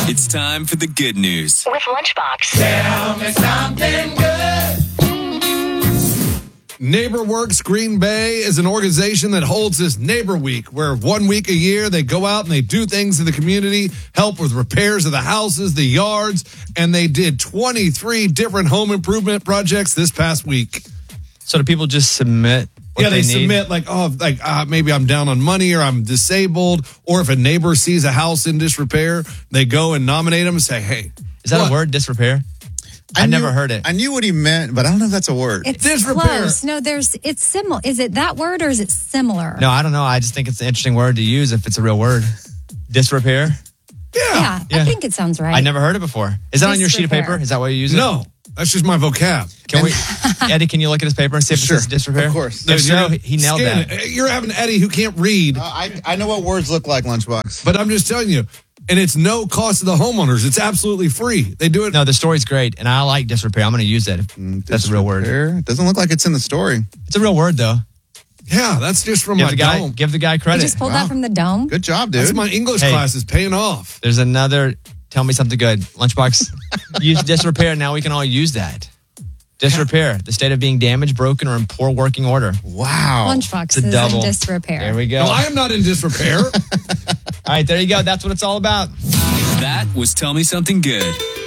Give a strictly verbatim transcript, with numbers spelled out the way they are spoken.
It's time for the good news with Lunchbox. Tell me something good. NeighborWorks Green Bay is an organization that holds this Neighbor Week, where one week a year they go out and they do things in the community, help with repairs of the houses, the yards, and they did twenty-three different home improvement projects this past week. So do people just submit what yeah, they, they submit like, oh, like uh, maybe I'm down on money or I'm disabled, or if a neighbor sees a house in disrepair, they go and nominate them and say, hey. Is that what? a word, disrepair? I, I knew, never heard it. I knew what he meant, but I don't know if that's a word. It's Disrepair. close. No, there's. It's similar. Is it that word or is it similar? No, I don't know. I just think it's an interesting word to use if it's a real word. Disrepair? Yeah. Yeah, Yeah. I think it sounds right. I never heard it before. Is that on your sheet of Disrepair. paper? Is that why you use it? No, that's just my vocab. Can we, Eddie, can you look at his paper and see if Sure, it says disrepair? of course. If so, Dude, he nailed scan that. it. You're having Eddie who can't read, Uh, I, I know what words look like, Lunchbox. but I'm just telling you, and it's no cost to the homeowners. It's absolutely free. They do it. No, the story's great, and I like disrepair. I'm going to use that. If that's a real word. Disrepair? It doesn't look like it's in the story. It's a real word, though. Yeah, that's just from Give my the guy, dome. give the guy You credit. just pulled Wow. that from the dome. Good job, dude. That's my English Hey. class is paying off. There's another. Tell me something good. Lunchbox. Use disrepair. Now we can all use that. Disrepair. The state of being damaged, broken, or in poor working order. Wow. Lunchbox It's a is double. in disrepair. There we go. No, I am not in disrepair. All right, there you go. That's what it's all about. That was Tell Me Something Good.